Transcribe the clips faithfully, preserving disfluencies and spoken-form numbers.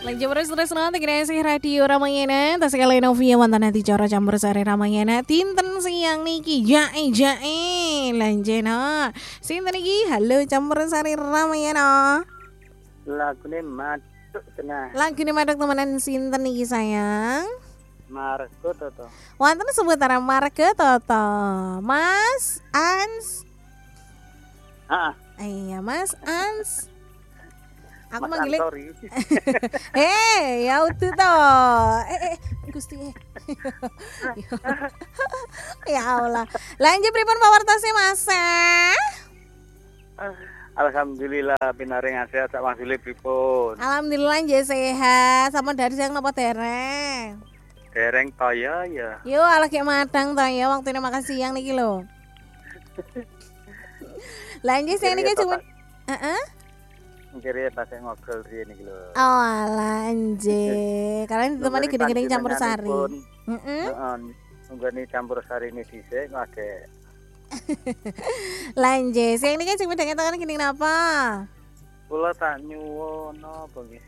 Lagi terus-terus nanti kreasi radio Ramayana. Tas kali Novia mantan hati cara campur sari Ramayana. Tinten siang niki jae jae lanjena. Sinten niki halo campur sari Ramayana. Lagune maduk tenah. Lagune maduk temenan sinten niki sayang. Margo toto. Wonten seputar marga toto. Mas Ans. Ah, iya Mas Ans. Aku Mas manggilnya Antori. Hei, ya udah toh. Eh, eh, Gusti. Ya Allah. Lanjut pripun pawartose Mas? Alhamdulillah pinaring sehat sak masile pripun. Alhamdulillah nggih sehat. Sama dari siang napa dereng? Dereng toya ya. Yo, ala kayak madang toh ya waktune makan siang niki lho. Lanjut siang niki cuma heeh. Kira pas ngobrol riyen iki lho. Oh, alah anje. Kalian ditemani gedeng-gedeng campur sari. Heeh. Heeh. Nggone campur sari ini dhisik ngake. Lanje, sing niki sing medhang tangan gini napa? Kula tak nyuwun apa nggih.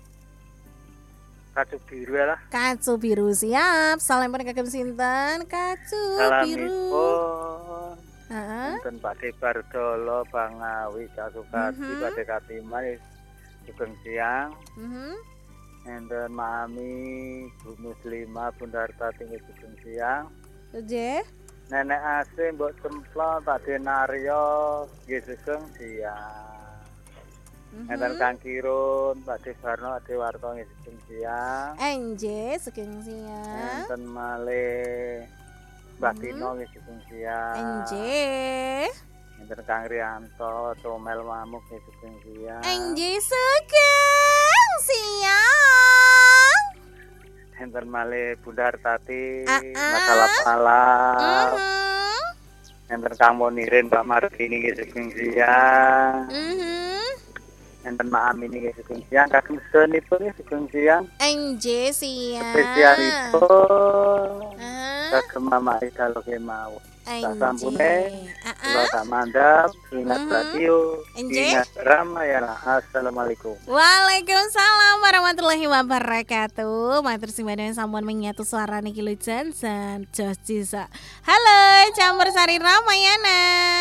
Kacu biru lah. Kacu biru siap. Salam pun kagem sinten? Kacu biru. Salamipun. Heeh. Enten Pak Debar Dolo Bangawi Kasukati Mhm. Pak Dekatimai Sugeng Siang. Mhm. Enten Mami Bu Muslimah Bunda Hartati Sugeng Siang. Oke. Nenek Ase Mbok Cemplon Pak Denaryo nggih Sugeng Siang. Enten Kang Kirun Pak Dewarno Dewarto nggih Sugeng Siang. Enje sugeng siang. Enten malih Mbak Tino nggih Sugeng Siang. Enje. Enten Kang Rianto, Tomel Mamuk nggih Sugeng Siang. Enje sugeng siang. Enten malih Bunda Hartati, Ah, ah. masalah malam. Mhm. Enten Kang Monirin, Mbak Martini nggih Sugeng Siang. Mhm. Enten Mak Amin nggih Sugeng Siang, kagem sedenipun nggih Sugeng Siang. Enje siang. Spesialipun Heeh. kagem Mama Ida Loke mau. Sasampune Enje. kula Heeh. tak mandhap ingat Mhm. radio, Enje. ingat Ramayana. Assalamualaikum. Waalaikumsalam warahmatullahi wabarakatuh. Matur simbadan sampun menyatu suara niki lujan jan jos cisa. Halo, campur sari Ramayana.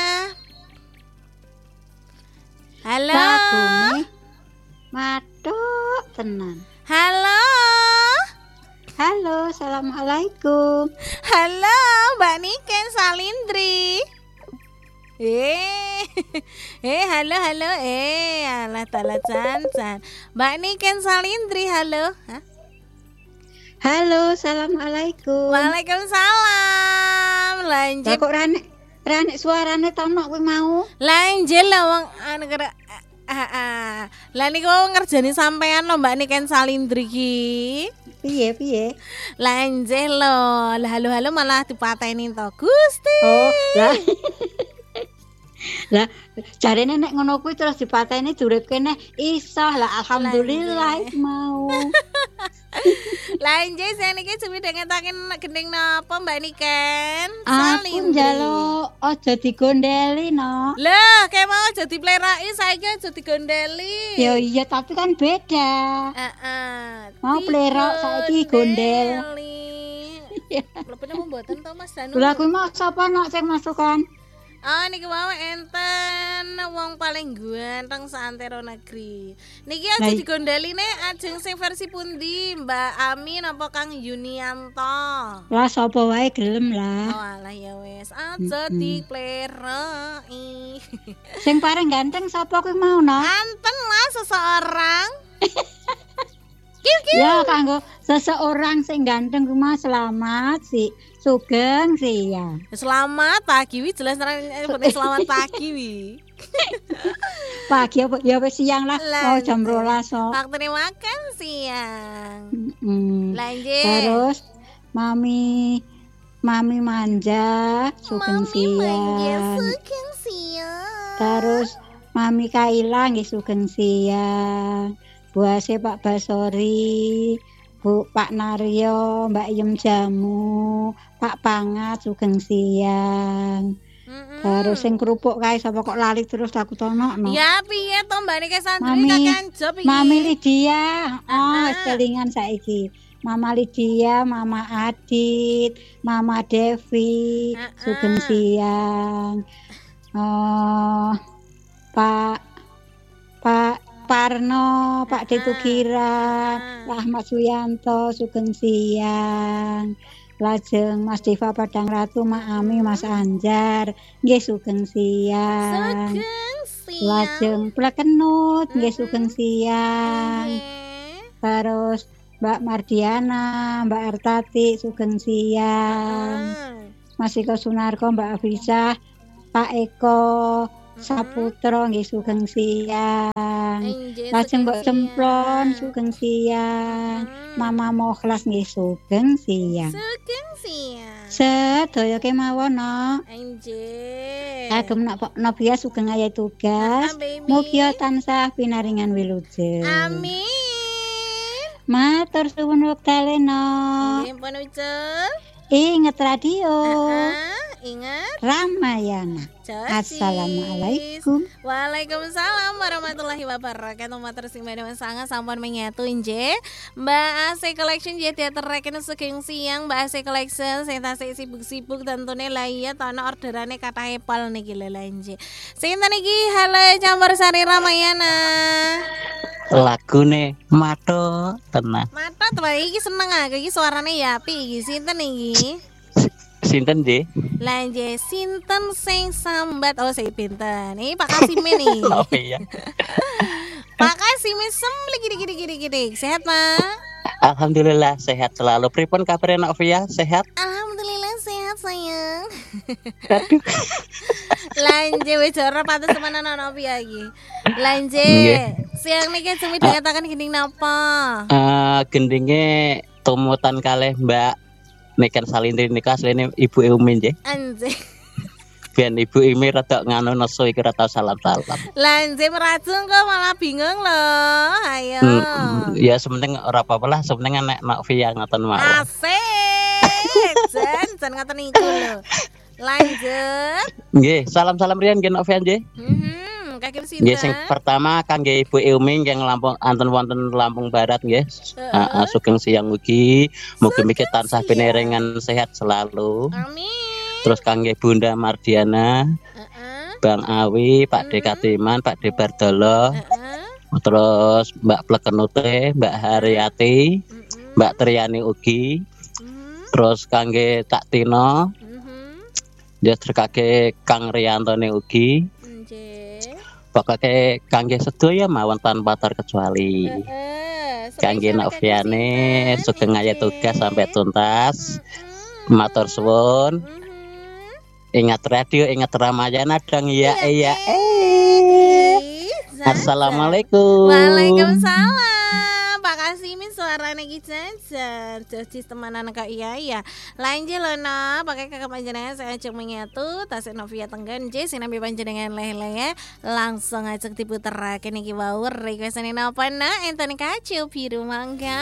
Halo. Lagune maduk tenan. Halo. Halo, assalamualaikum. Halo, Mbak Niken Salindri. Eh, eh, halo, halo, eh, alah tala can-can. Mbak Niken Salindri, halo. Hah? Halo, assalamualaikum. Waalaikumsalam. Lah Lanjut. kok rane rane suarane tono kuwi mau. Lanjut lah wong anu kira ah, ah. Lah niku ngerjani sampean lho Mbak Niken Salindri ki. Piye piye? Lanjut lho. Lah halo-halo malah dipateni to, Gusti. Oh, lah. Lah jarene nek ngono kuwi terus dipateni durip kene iso lah alhamdulillah iku mau. Lanjut saya niki cumi dengetaken gending napa Mbak Niken Aku njaluk aja digondeli no. Lah, kayak mau aja dipleraki saiki aja digondeli. Ya iya tapi kan beda. Heeh. Mau plerok saiki gondel. Lepene mboten to Mas Danu. Lha kuwi mau sapa nok sing masukan? Ah niki wae enten wong paling ganteng saantero negeri. Niki aja Nah, digondeline ajeng sing versi pundi Mbak Amin apa Kang Yunianto? Lah sapa wae gelem lah. Oh alah ya wis aja Mm-mm. dipleroi. Sing paling ganteng sapa kuwi mau no? Anten lah seseorang. Kiu kiu. Ya kanggo seseorang sing ganteng kuwi mah selamat sih. Sugeng sih ya. Selamat pagi wi jelas terang penting selamat pagi wi. Pagi apa ya wis siang lah. Oh jam dua belas kok. Waktu makan siang. Mm. Lanjut. Terus Mami Mami Manja sugeng Mami manja siang. sugeng siang. Terus Mami Kaila nggih sugeng siang. Buase Pak Basori, Bu Pak Naryo, Mbak Yem Jamu, Pak Pangat sugeng siang. Mm-mm. Terus sing kerupuk kae sapa kok lali terus aku tonokno. Ya piye to Mbak Nike Sandri Mami, kakean job iki? Mami Lydia. Oh, Ah, wis ah. kelingan saiki. Mama Lydia, Mama Adit, Mama Devi, Ah, sugeng ah. siang. Oh, Pak Pak Parno, Pak Ah, Detukira, ah. Rahmat Suyanto, sugeng siang. Lajeng Mas Diva Padang Ratu, Mak Ami, Mas Anjar, nggih sugeng siang. Sugeng siang. Lajeng Plekenut, nggih sugeng siang. Nggih. Terus Mbak Mardiana, Mbak Artati, sugeng siang. Ah. Mas Eko Sunarko, Mbak Afisah, Pak Eko, Saputra, nggih sugeng siang. Enje Lajeng sugeng Mbak Cemplon, siang. sugeng siang. Hmm. Mama Mokhlas, nggih sugeng siang. Sugeng siang. Sedaya kemawon no. Enje. Kagem nak Novia sugeng ayah tugas. Ah, baby. Mugia tansah pinaringan wilujeng. Amin. Matur suwun wektale no. Nggih pun ucul. Ingat radio. Ah, ingat. Ramayana. Jocis. Assalamualaikum. Waalaikumsalam warahmatullahi wabarakatuh. Matur sing badhe sangat sampun menyatu nggih. Mbak A C Collection jadi teater reken sugeng siang Mbak A C Collection sing tasih sibuk-sibuk tentune lah iya tono orderane kathah epal niki lho nggih. Sinten iki? Halo Campur Sari Ramayana. Lagune mato tenan. Matot wae iki seneng aku iki suarane ya api iki. Sinten iki? Sinten nggih? Lah nggih sinten sing sambat oh saya pinten. Ini Pak Kasime nih. Oh iya. Pak Kasime sem gini gini gini gini. Sehat, Pak? Alhamdulillah sehat selalu. Pripun kabar Novia? Sehat? Alhamdulillah sehat sayang. Aduh. Lanje wis ora pantes temenan ana piye iki. Lanje. Nggih. Siang niki cumi dikatakan gini napa? Eh gendinge tumutan kalih Mbak Niken Salindri nika asline Ibu Umi nggih. Anjir. Ben Ibu Umi rada nganu nesu iki rada salam-salam. Lanje meracung kok malah bingung loh. Ayo. Hmm, ya sementing ora apa-apa lah, sementing nek Novia ngoten mawon. Asik. Jan, jan ngoten niku lho. Lanjut. Nggih, salam-salam riyen nggih Novia nggih. Mhm, kaki sinten? Nggih sing pertama kangge Ibu Umi yang Lampung anten wonten Lampung Barat nggih. Heeh, sugeng siang ugi. Mugi-mugi tansah pinaringan sehat selalu. Amin. Terus kangge Bunda Mardiana, Heeh. Bang Awi, Pak D Katiman, Pak D Bardolo, Heeh. terus Mbak Plekenute, Mbak Haryati, Mhm. Mbak Triani ugi. Mhm. Terus kangge Tak Tino, Mhm. ya terkake Kang Riyantone ugi. Nggih. Pokoke kangge sedaya mawon tanpa terkecuali. Heeh. Kangge Noviane sugeng ayat tugas sampai tuntas. Mhm. Matur suwun. Mhm. Ingat radio, ingat Ramayana dong ya. Iya. Eh. Ih, Zaza. Assalamualaikum. Waalaikumsalam. Pak Kasimi suarane iki jajan. Jocis temenan kok iya ya. Lanjut lho no, pakai kakak panjenengan saya ajak menyatu tasik Novia Tenggen J sinambi panjenengan leh-leh langsung ajak diputeraken iki wau requestane napa nak enten kacu biru mangga.